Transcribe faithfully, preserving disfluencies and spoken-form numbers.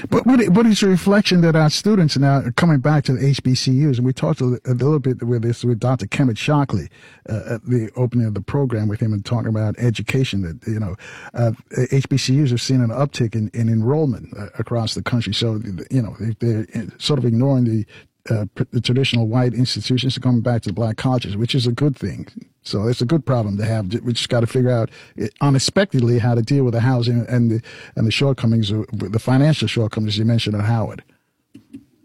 But what, what is the reflection that our students now are coming back to the H B C Us? And we talked a, a little bit with this with Doctor Kemet Shockley uh, at the opening of the program with him and talking about education. That you know, uh, H B C Us have seen an uptick in, in enrollment uh, across the country. So you know, they're sort of ignoring the Uh, the traditional white institutions are coming back to black colleges, which is a good thing. So it's a good problem to have. We just got to figure out uh, unexpectedly how to deal with the housing and the and the shortcomings, the financial shortcomings you mentioned at Howard.